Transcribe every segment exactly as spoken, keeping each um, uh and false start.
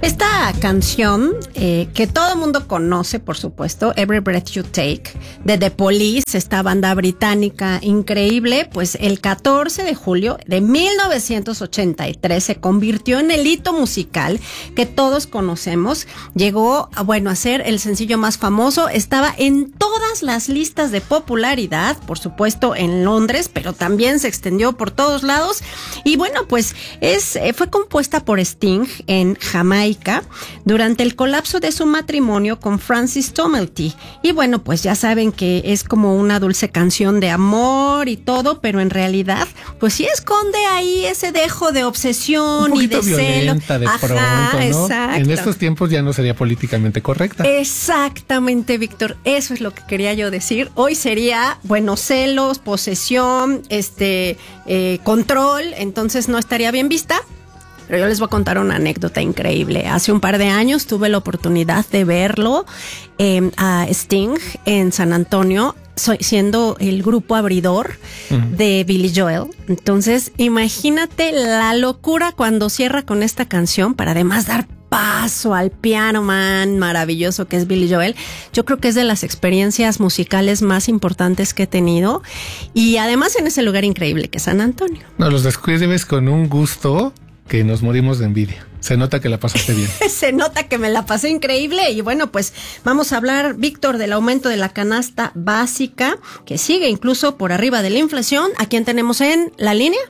Esta canción, eh, que todo el mundo conoce, por supuesto, Every Breath You Take, de The Police, esta banda británica increíble, pues el catorce de julio de mil novecientos ochenta y tres se convirtió en el hito musical que todos conocemos. Llegó, bueno, a ser el sencillo más famoso, estaba en todas las listas de popularidad, por supuesto en Londres, pero también se extendió por todos lados. Y bueno, pues es, fue compuesta por Sting en Jamaica durante el colapso de su matrimonio con Frances Tomelty. Y bueno, pues ya saben que es como una dulce canción de amor y todo, pero en realidad, pues sí esconde ahí ese dejo de obsesión y de celo. De Ajá, pronto, ¿no? Exacto. En estos tiempos ya no sería políticamente correcta. Exactamente, Víctor. Eso es lo que quería yo decir. Hoy sería, bueno, celos, posesión, este, eh, control, entonces no estaría bien vista. Pero yo les voy a contar una anécdota increíble. Hace un par de años tuve la oportunidad de verlo eh, a Sting en San Antonio, siendo el grupo abridor uh-huh. de Billy Joel. Entonces, imagínate la locura cuando cierra con esta canción para además dar paso al piano man maravilloso que es Billy Joel. Yo creo que es de las experiencias musicales más importantes que he tenido, y además en ese lugar increíble que es San Antonio. No, los describes con un gusto que nos morimos de envidia. Se nota que la pasaste bien. Se nota que me la pasé increíble. Y bueno, pues vamos a hablar, Víctor, del aumento de la canasta básica, que sigue incluso por arriba de la inflación. ¿A quién tenemos en la línea?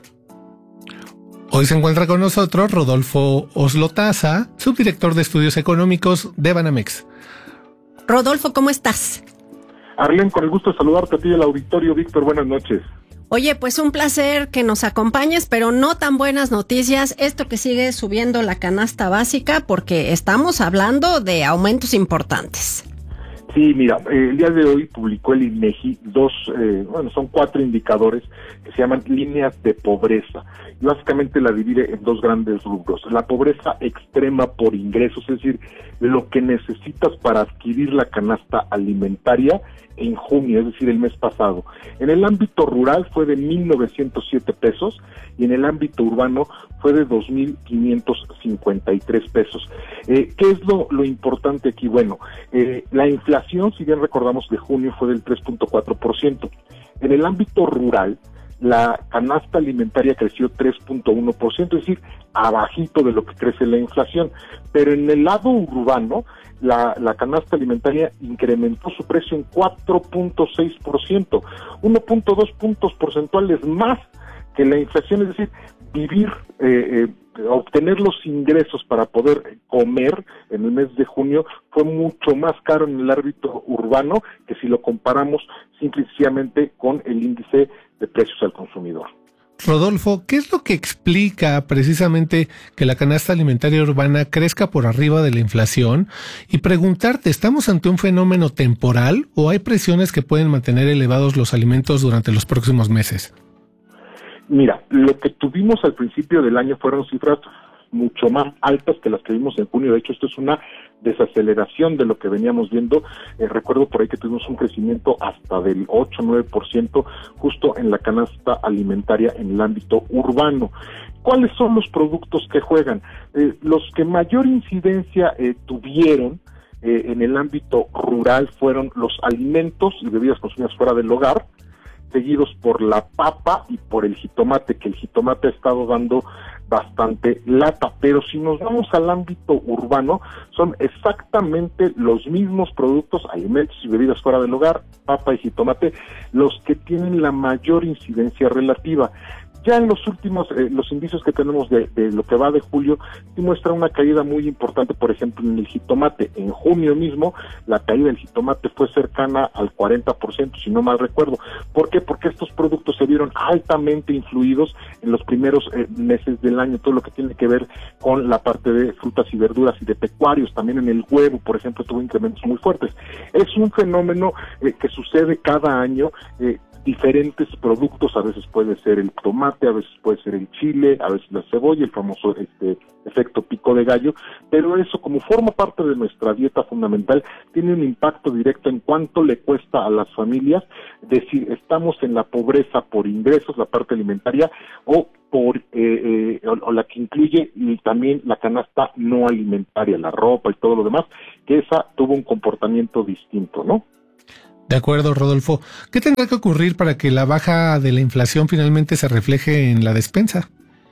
Hoy se encuentra con nosotros Rodolfo Oslotaza, subdirector de estudios económicos de Banamex. Rodolfo, ¿cómo estás? Arlene, con el gusto de saludarte a ti y al auditorio. Víctor, buenas noches. Oye, pues un placer que nos acompañes, pero no tan buenas noticias. Esto que sigue subiendo la canasta básica, porque estamos hablando de aumentos importantes. Sí, mira, eh, el día de hoy publicó el INEGI dos, eh, bueno, son cuatro indicadores que se llaman líneas de pobreza. Y básicamente la divide en dos grandes rubros. La pobreza extrema por ingresos, es decir, lo que necesitas para adquirir la canasta alimentaria en junio, es decir, el mes pasado. En el ámbito rural fue de mil novecientos siete pesos y en el ámbito urbano fue de dos mil quinientos cincuenta y tres pesos. Eh, ¿Qué es lo, lo importante aquí? Bueno, eh, la inflación, si bien recordamos, de junio fue del tres punto cuatro por ciento. En el ámbito rural, la canasta alimentaria creció tres punto uno por ciento, es decir, abajito de lo que crece la inflación. Pero en el lado urbano, la, la canasta alimentaria incrementó su precio en cuatro punto seis por ciento, uno punto dos puntos porcentuales más que la inflación, es decir, vivir, eh, eh, obtener los ingresos para poder comer en el mes de junio fue mucho más caro en el ámbito urbano que si lo comparamos simplemente con el índice de precios al consumidor. Rodolfo, ¿qué es lo que explica precisamente que la canasta alimentaria urbana crezca por arriba de la inflación? Y preguntarte, ¿estamos ante un fenómeno temporal o hay presiones que pueden mantener elevados los alimentos durante los próximos meses? Mira, lo que tuvimos al principio del año fueron cifras mucho más altas que las que vimos en junio. De hecho, esto es una desaceleración de lo que veníamos viendo. Eh, recuerdo por ahí que tuvimos un crecimiento hasta del ocho a nueve por ciento justo en la canasta alimentaria en el ámbito urbano. ¿Cuáles son los productos que juegan? Eh, los que mayor incidencia eh, tuvieron eh, en el ámbito rural fueron los alimentos y bebidas consumidas fuera del hogar, seguidos por la papa y por el jitomate, que el jitomate ha estado dando bastante lata. Pero si nos vamos al ámbito urbano, son exactamente los mismos productos, alimentos y bebidas fuera del hogar, papa y jitomate, los que tienen la mayor incidencia relativa. Ya en los últimos, eh, los indicios que tenemos de, de lo que va de julio, sí muestra una caída muy importante, por ejemplo, en el jitomate. En junio mismo, la caída del jitomate fue cercana al cuarenta por ciento, si no mal recuerdo. ¿Por qué? Porque estos productos se vieron altamente influidos en los primeros eh, meses del año, todo lo que tiene que ver con la parte de frutas y verduras y de pecuarios. También en el huevo, por ejemplo, tuvo incrementos muy fuertes. Es un fenómeno eh, que sucede cada año, eh, diferentes productos, a veces puede ser el tomate, a veces puede ser el chile, a veces la cebolla, el famoso este efecto pico de gallo, pero eso, como forma parte de nuestra dieta fundamental, tiene un impacto directo en cuánto le cuesta a las familias decir, estamos en la pobreza por ingresos, la parte alimentaria, o por eh, eh, o, o la que incluye y también la canasta no alimentaria, la ropa y todo lo demás, que esa tuvo un comportamiento distinto, ¿no? De acuerdo, Rodolfo. ¿Qué tendrá que ocurrir para que la baja de la inflación finalmente se refleje en la despensa?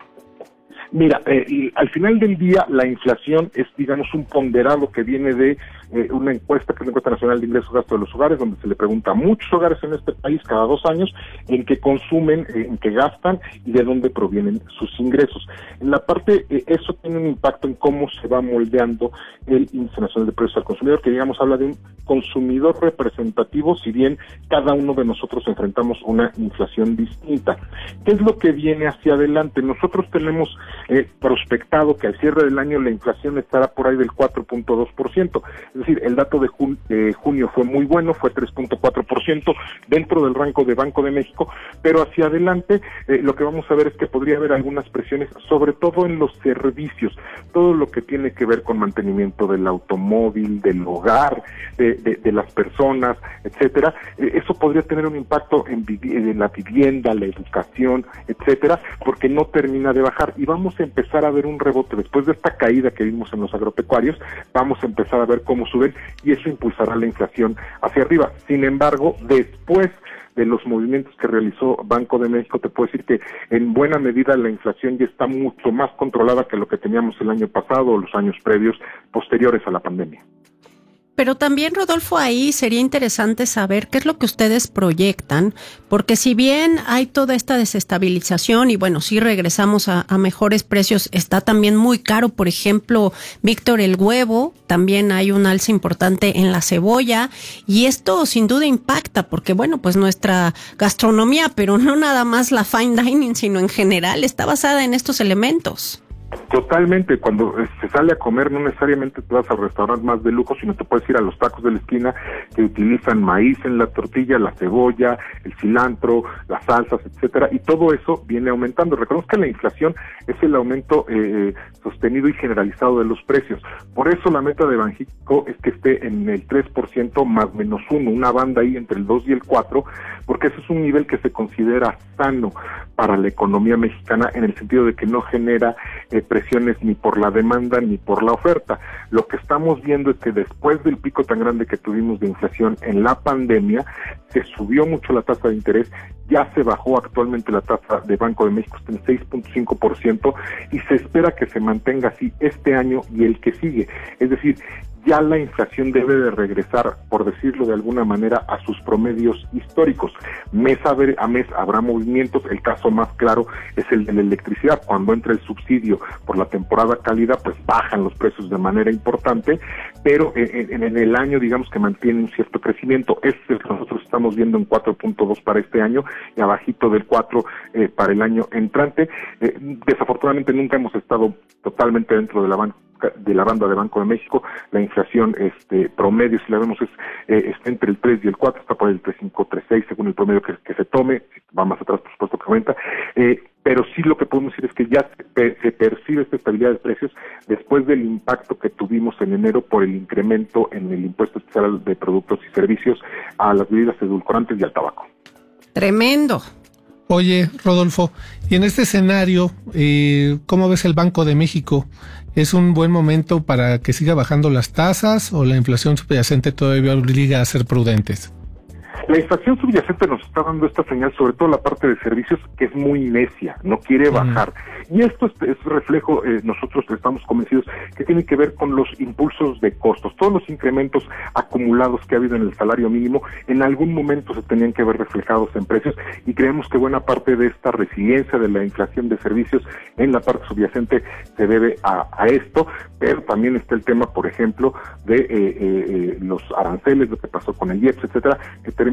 Mira, eh, al final del día la inflación es, digamos, un ponderado que viene de eh, una encuesta, que es la encuesta nacional de ingresos y gastos de los hogares, donde se le pregunta a muchos hogares en este país cada dos años en qué consumen, eh, en qué gastan y de dónde provienen sus ingresos. En la parte, eh, eso tiene un impacto en cómo se va moldeando el índice nacional de precios al consumidor, que digamos habla de un consumidor representativo, si bien cada uno de nosotros enfrentamos una inflación distinta. ¿Qué es lo que viene hacia adelante? Nosotros tenemos eh, prospectado que al cierre del año la inflación estará por ahí del cuatro punto dos por ciento. Es decir, el dato de, jun- de junio fue muy bueno, fue tres punto cuatro por ciento dentro del rango de Banco de México, pero hacia adelante eh, lo que vamos a ver es que podría haber algunas presiones, sobre todo en los servicios, todo lo que tiene que ver con mantenimiento del automóvil, del hogar, de, de, de las personas, etcétera. Eh, eso podría tener un impacto en, vivi- en la vivienda, la educación, etcétera, porque no termina de bajar y vamos a empezar a ver un rebote después de esta caída que vimos en los agropecuarios. Vamos a empezar a ver cómo suben y eso impulsará la inflación hacia arriba. Sin embargo, después de los movimientos que realizó Banco de México, te puedo decir que en buena medida la inflación ya está mucho más controlada que lo que teníamos el año pasado o los años previos posteriores a la pandemia. Pero también, Rodolfo, ahí sería interesante saber qué es lo que ustedes proyectan, porque si bien hay toda esta desestabilización y bueno, sí regresamos a, a mejores precios, está también muy caro, por ejemplo, Víctor, el huevo, también hay un alza importante en la cebolla y esto sin duda impacta porque bueno, pues nuestra gastronomía, pero no nada más la fine dining, sino en general, está basada en estos elementos. Totalmente, cuando se sale a comer no necesariamente te vas al restaurante más de lujo, sino te puedes ir a los tacos de la esquina que utilizan maíz en la tortilla, la cebolla, el cilantro, las salsas, etcétera, y todo eso viene aumentando. Reconozca que la inflación es el aumento eh, sostenido y generalizado de los precios. Por eso la meta de Banxico es que esté en el tres por ciento más menos uno, una banda ahí entre el dos y el cuatro, porque ese es un nivel que se considera sano para la economía mexicana en el sentido de que no genera eh, presiones ni por la demanda ni por la oferta. Lo que estamos viendo es que después del pico tan grande que tuvimos de inflación en la pandemia, se subió mucho la tasa de interés, ya se bajó actualmente la tasa de Banco de México, está en seis punto cinco por ciento y se espera que se mantenga así este año y el que sigue. Es decir, ya la inflación debe de regresar, por decirlo de alguna manera, a sus promedios históricos. Mes a, ver, a mes habrá movimientos, el caso más claro es el de la electricidad. Cuando entra el subsidio por la temporada cálida, pues bajan los precios de manera importante, pero en, en, en el año digamos que mantiene un cierto crecimiento. Este es el que nosotros estamos viendo en cuatro punto dos para este año y abajito del cuatro eh, para el año entrante. Eh, desafortunadamente nunca hemos estado totalmente dentro de la banca de la banda de Banco de México. La inflación este promedio, si la vemos, es eh, está entre el tres y el cuatro, está por el tres punto cinco, tres punto seis según el promedio que, que se tome, va más atrás por supuesto que aumenta, eh, pero sí lo que podemos decir es que ya se, se percibe esta estabilidad de precios después del impacto que tuvimos en enero por el incremento en el impuesto especial de productos y servicios a las bebidas edulcorantes y al tabaco. Tremendo. Oye, Rodolfo, y en este escenario, eh, ¿cómo ves el Banco de México? ¿Es un buen momento para que siga bajando las tasas o la inflación subyacente todavía obliga a ser prudentes? La inflación subyacente nos está dando esta señal, sobre todo la parte de servicios, que es muy necia, no quiere bajar. Mm. Y esto es, es reflejo, eh, nosotros estamos convencidos que tiene que ver con los impulsos de costos. Todos los incrementos acumulados que ha habido en el salario mínimo, en algún momento se tenían que ver reflejados en precios y creemos que buena parte de esta resiliencia de la inflación de servicios en la parte subyacente se debe a, a esto, pero también está el tema, por ejemplo, de eh, eh, los aranceles, lo que pasó con el I E P S, etcétera, que termina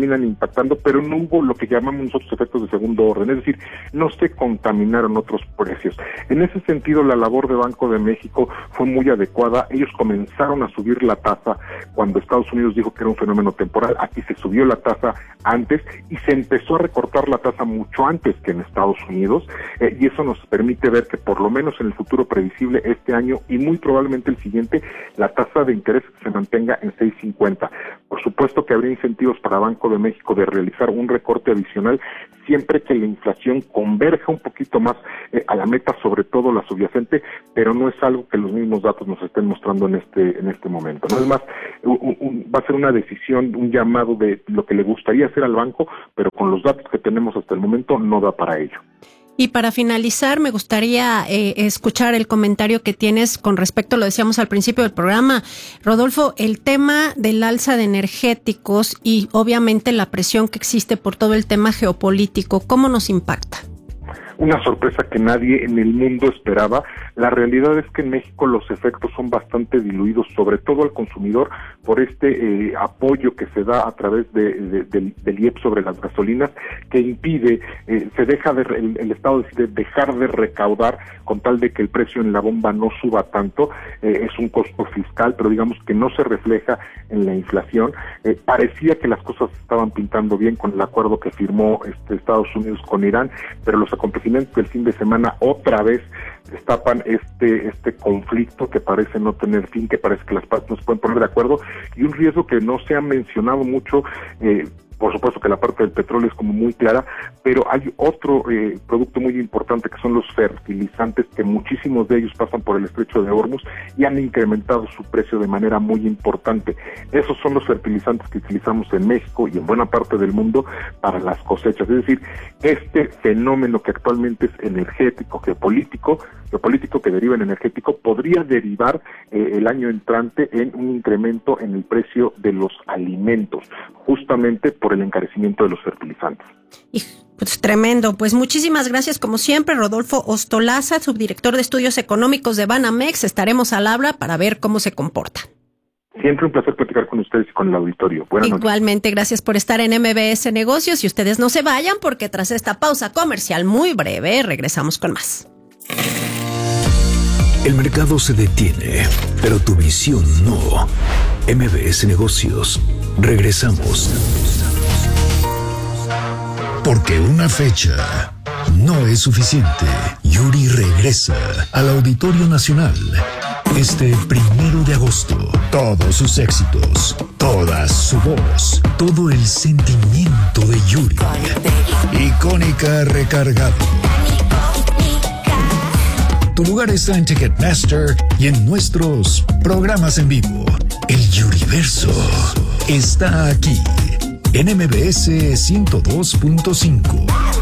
terminan impactando, pero no hubo lo que llamamos nosotros efectos de segundo orden, es decir, no se contaminaron otros precios. En ese sentido, la labor de Banco de México fue muy adecuada. Ellos comenzaron a subir la tasa cuando Estados Unidos dijo que era un fenómeno temporal. Aquí se subió la tasa antes y se empezó a recortar la tasa mucho antes que en Estados Unidos, eh, y eso nos permite ver que por lo menos en el futuro previsible este año y muy probablemente el siguiente, la tasa de interés se mantenga en seis cincuenta. Por supuesto que habría incentivos para Banco de México de realizar un recorte adicional siempre que la inflación converja un poquito más eh, a la meta, sobre todo la subyacente, pero no es algo que los mismos datos nos estén mostrando en este en este momento. No es más, un, un, va a ser una decisión, un llamado de lo que le gustaría hacer al banco, pero con los datos que tenemos hasta el momento no da para ello. Y para finalizar, me gustaría eh, escuchar el comentario que tienes con respecto, lo decíamos al principio del programa, Rodolfo, el tema del alza de energéticos y obviamente la presión que existe por todo el tema geopolítico, ¿cómo nos impacta? Una sorpresa que nadie en el mundo esperaba. La realidad es que en México los efectos son bastante diluidos, sobre todo al consumidor, por este eh, apoyo que se da a través de, de, de, del I E P sobre las gasolinas, que impide, eh, se deja de, el, el Estado decide dejar de recaudar con tal de que el precio en la bomba no suba tanto. Eh, es un costo fiscal, pero digamos que no se refleja en la inflación. Eh, parecía que las cosas estaban pintando bien con el acuerdo que firmó este, Estados Unidos con Irán, pero los acontecimientos del fin de semana otra vez destapan este este conflicto que parece no tener fin, que parece que las partes no se pueden poner de acuerdo, y un riesgo que no se ha mencionado mucho. eh, Por supuesto que la parte del petróleo es como muy clara, pero hay otro eh, producto muy importante que son los fertilizantes, que muchísimos de ellos pasan por el estrecho de Hormuz y han incrementado su precio de manera muy importante. Esos son los fertilizantes que utilizamos en México y en buena parte del mundo para las cosechas. Es decir, este fenómeno que actualmente es energético, geopolítico, geopolítico que deriva en energético, podría derivar eh, el año entrante en un incremento en el precio de los alimentos, justamente por el encarecimiento de los fertilizantes. Y pues tremendo. Pues muchísimas gracias, como siempre, Rodolfo Ostolaza, subdirector de Estudios Económicos de Banamex. Estaremos al habla para ver cómo se comporta. Siempre un placer platicar con ustedes y con el auditorio. Buenas noches. Igualmente, gracias por estar en M B S Negocios, y ustedes no se vayan, porque tras esta pausa comercial muy breve regresamos con más. El mercado se detiene, pero tu visión no. M B S Negocios. Regresamos. Porque una fecha no es suficiente. Yuri regresa al Auditorio Nacional este primero de agosto. Todos sus éxitos, toda su voz, todo el sentimiento de Yuri. Icónica recargado. Tu lugar está en Ticketmaster y en nuestros programas en vivo. El Yuriverso está aquí en M B S ciento dos punto cinco.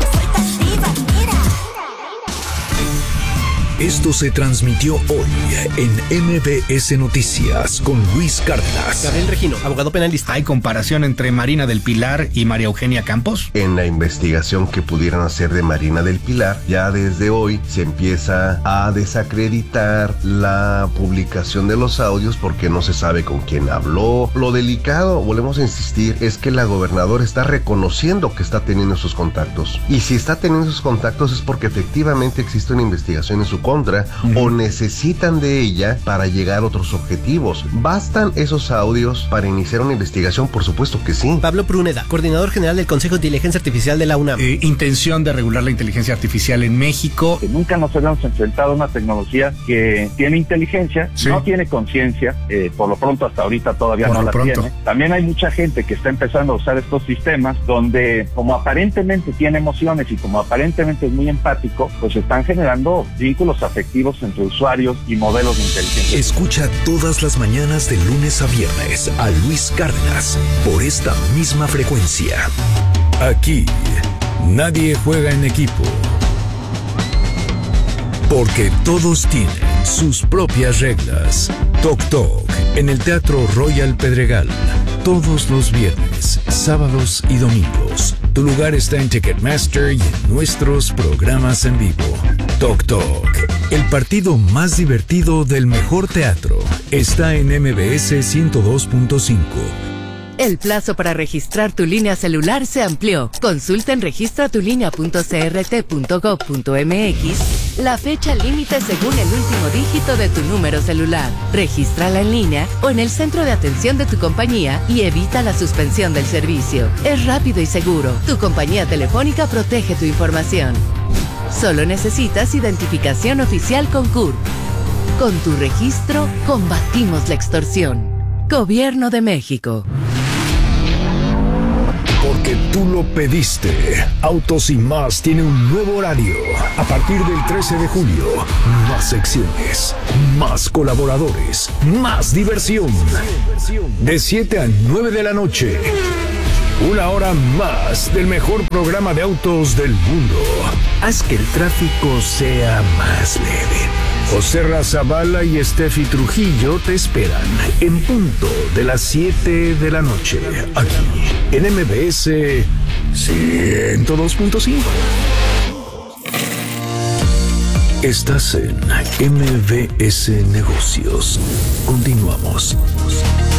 Esto se transmitió hoy en M B S Noticias con Luis Cárdenas. Gabriel Regino, abogado penalista. ¿Hay comparación entre Marina del Pilar y María Eugenia Campos? En la investigación que pudieran hacer de Marina del Pilar, ya desde hoy se empieza a desacreditar la publicación de los audios porque no se sabe con quién habló. Lo delicado, volvemos a insistir, es que la gobernadora está reconociendo que está teniendo esos contactos. Y si está teniendo esos contactos es porque efectivamente existe una investigación en su contra. Uh-huh. O necesitan de ella para llegar a otros objetivos. ¿Bastan esos audios para iniciar una investigación? Por supuesto que sí. Pablo Pruneda, coordinador general del Consejo de Inteligencia Artificial de la UNAM. Eh, intención de regular la inteligencia artificial en México. Que nunca nos habíamos enfrentado a una tecnología que tiene inteligencia, sí. No tiene conciencia, eh, por lo pronto hasta ahorita todavía por no la pronto. tiene. También hay mucha gente que está empezando a usar estos sistemas donde como aparentemente tiene emociones y como aparentemente es muy empático, pues están generando vínculos afectivos entre usuarios y modelos de inteligencia. Escucha todas las mañanas de lunes a viernes a Luis Cárdenas por esta misma frecuencia. Aquí nadie juega en equipo, porque todos tienen sus propias reglas. Toc Toc en el Teatro Royal Pedregal, todos los viernes, sábados y domingos. Tu lugar está en Ticketmaster y en nuestros programas en vivo. Toc Toc, el partido más divertido del mejor teatro, está en M B S ciento dos punto cinco. El plazo para registrar tu línea celular se amplió. Consulta en registra tu línea punto c r t punto gov punto m x la fecha límite según el último dígito de tu número celular. Regístrala en línea o en el centro de atención de tu compañía y evita la suspensión del servicio. Es rápido y seguro. Tu compañía telefónica protege tu información. Solo necesitas identificación oficial con C U R. Con tu registro, combatimos la extorsión. Gobierno de México. Porque tú lo pediste. Autos y Más tiene un nuevo horario. A partir del trece de julio, más secciones, más colaboradores, más diversión. De siete a nueve de la noche. Una hora más del mejor programa de autos del mundo. Haz que el tráfico sea más leve. José Razabala y Steffi Trujillo te esperan en punto de las siete de la noche, aquí en M B S ciento dos punto cinco. Estás en M B S Negocios. Continuamos.